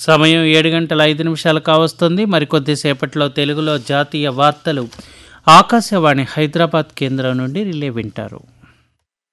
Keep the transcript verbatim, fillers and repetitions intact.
సమయం ఏడు గంటల ఐదు నిమిషాలు కావస్తుంది. మరికొద్దిసేపట్లో తెలుగులో జాతీయ వార్తలు ఆకాశవాణి హైదరాబాద్ కేంద్రం నుండి రిలే వింటారు.